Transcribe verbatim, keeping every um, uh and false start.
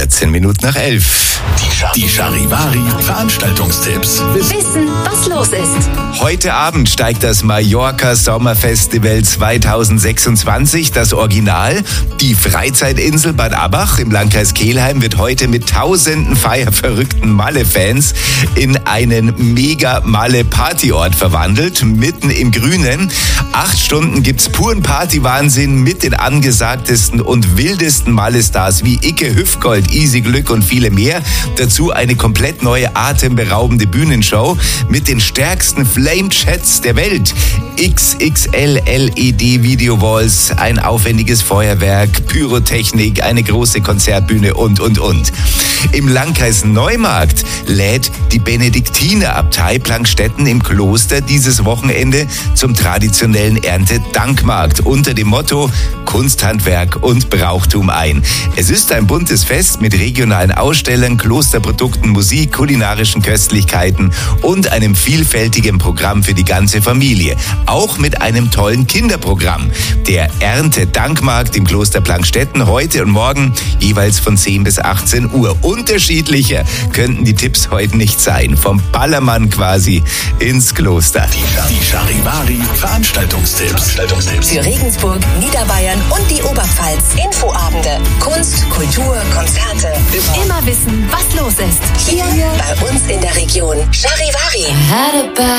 vierzehn Minuten nach elf. Die Charivari Veranstaltungstipps. Wissen, was los ist. Heute Abend steigt das Mallorca Sommerfestival zweitausendsechsundzwanzig. Das Original, die Freizeitinsel Bad Abbach im Landkreis Kelheim, wird heute mit tausenden feierverrückten Malle-Fans in einen Mega-Malle-Partyort verwandelt, mitten im Grünen. Acht Stunden gibt's puren Partywahnsinn mit den angesagtesten und wildesten Malle-Stars wie Icke Hüftgold, Easy Glück und viele mehr. Dazu eine komplett neue, atemberaubende Bühnenshow mit den stärksten Flame-Chats der Welt. X X L L E D-Video-Walls, ein aufwendiges Feuerwerk, Pyrotechnik, eine große Konzertbühne und, und, und. Im Landkreis Neumarkt lädt die Benediktinerabtei Plankstetten im Kloster dieses Wochenende zum traditionellen Erntedankmarkt unter dem Motto Kunst, Handwerk und Brauchtum ein. Es ist ein buntes Fest mit regionalen Ausstellern, Klosterprodukten, Musik, kulinarischen Köstlichkeiten und einem vielfältigen Programm für die ganze Familie. Auch mit einem tollen Kinderprogramm. Der Erntedankmarkt im Kloster Plankstetten heute und morgen jeweils von zehn bis achtzehn Uhr. Unterschiedlicher könnten die Tipps heute nicht sein. Vom Ballermann quasi ins Kloster. Die Charivari Veranstaltungstipps. Veranstaltungstipps. Für Regensburg, Niederbayern und die Oberpfalz. Infoabende, Kunst, Kultur, Konzerte. Immer wissen, was los ist. Hier bei uns in der Region. Charivari.